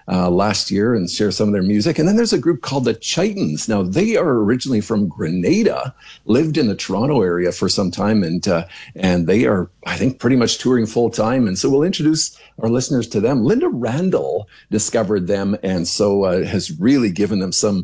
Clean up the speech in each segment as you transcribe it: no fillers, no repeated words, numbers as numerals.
last year and share some of their music. And then there's a group called the Chitons. Now, they are originally from Grenada, lived in the Toronto area for some time, and they are, I think, pretty much touring full time. And so we'll introduce our listeners to them. Linda Randall discovered them, and so has really given them some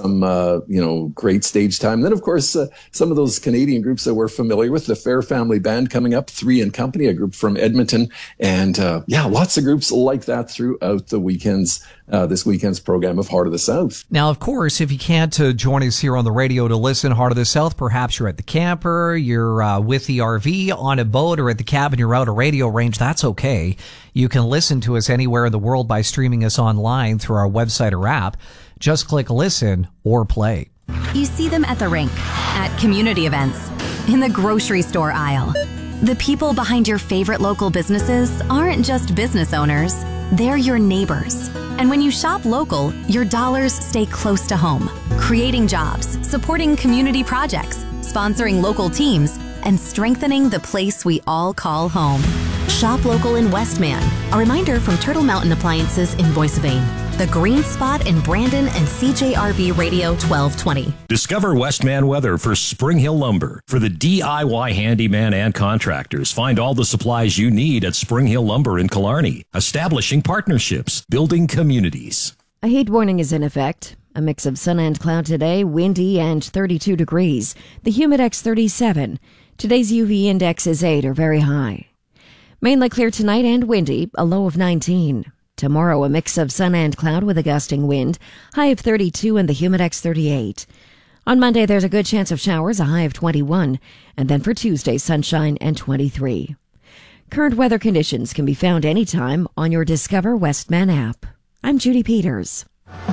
great stage time. Then, of course, some of those Canadian groups that we're familiar with, the Fair Family Band coming up, Three and Company, a group from Edmonton, and lots of groups like that throughout the weekends. This weekend's program of Heart of the South. Now, of course, if you can't join us here on the radio to listen Heart of the South, perhaps you're at the camper, you're with the RV, on a boat, or at the cabin, you're out a radio range, that's okay. You can listen to us anywhere in the world by streaming us online through our website or app. Just click listen or play. You see them at the rink, at community events, in the grocery store aisle. The people behind your favorite local businesses aren't just business owners, they're your neighbors. And when you shop local, your dollars stay close to home, creating jobs, supporting community projects, sponsoring local teams, and strengthening the place we all call home. Shop local in Westman. A reminder from Turtle Mountain Appliances in Boissevain, The Green Spot in Brandon, and CJRB Radio 1220. Discover Westman weather for Spring Hill Lumber. For the DIY handyman and contractors, find all the supplies you need at Spring Hill Lumber in Killarney. Establishing partnerships, building communities. A heat warning is in effect. A mix of sun and cloud today, windy and 32 degrees. The Humidex 37. Today's UV index is 8 or very high. Mainly clear tonight and windy, a low of 19. Tomorrow, a mix of sun and cloud with a gusting wind, high of 32 and the Humidex 38. On Monday, there's a good chance of showers, a high of 21. And then for Tuesday, sunshine and 23. Current weather conditions can be found anytime on your Discover Westman app. I'm Judy Peters.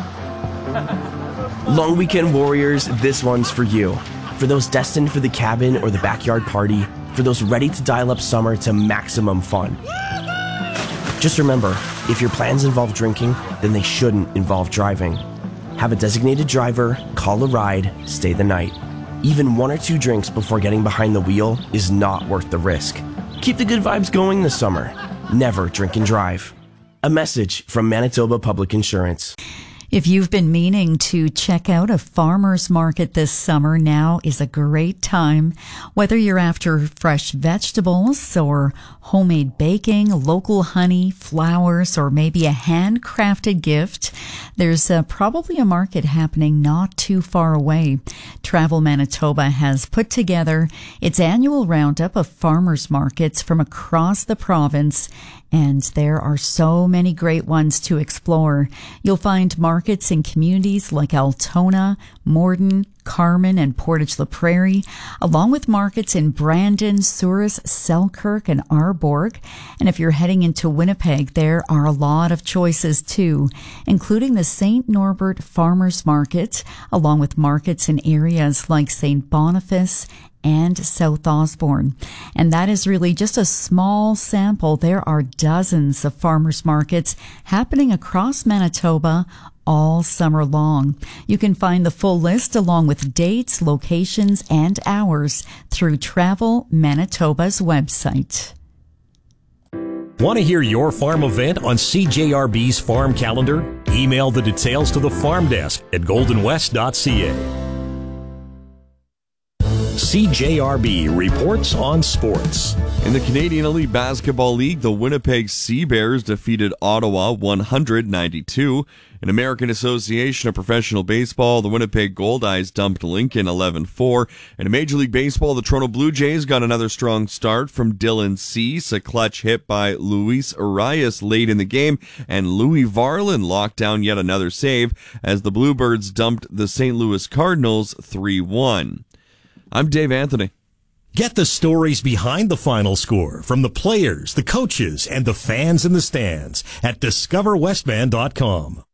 Long weekend warriors, this one's for you. For those destined for the cabin or the backyard party, for those ready to dial up summer to maximum fun. Just remember, if your plans involve drinking, then they shouldn't involve driving. Have a designated driver, call a ride, stay the night. Even 1 or 2 drinks before getting behind the wheel is not worth the risk. Keep the good vibes going this summer. Never drink and drive. A message from Manitoba Public Insurance. If you've been meaning to check out a farmer's market this summer, now is a great time. Whether you're after fresh vegetables or homemade baking, local honey, flowers, or maybe a handcrafted gift, there's probably a market happening not too far away. Travel Manitoba has put together its annual roundup of farmers markets from across the province, and there are so many great ones to explore. You'll find markets in communities like Altona, Morden, Carman, and Portage la Prairie, along with markets in Brandon, Souris, Selkirk, and Arborg. And if you're heading into Winnipeg, there are a lot of choices too, including the St. Norbert Farmers Market, along with markets in areas like St. Boniface and South Osborne. And that is really just a small sample. There are dozens of farmers markets happening across Manitoba all summer long. You can find the full list along with dates, locations, and hours through Travel Manitoba's website. Want to hear your farm event on CJRB's farm calendar? Email the details to the farm desk at goldenwest.ca. CJRB reports on sports. In the Canadian Elite Basketball League, the Winnipeg Sea Bears defeated Ottawa 100-92. In American Association of Professional Baseball, the Winnipeg Goldeyes dumped Lincoln 11-4. And in Major League Baseball, the Toronto Blue Jays got another strong start from Dylan Cease, a clutch hit by Luis Arias late in the game, and Louis Varland locked down yet another save as the Bluebirds dumped the St. Louis Cardinals 3-1. I'm Dave Anthony. Get the stories behind the final score from the players, the coaches, and the fans in the stands at discoverwestman.com.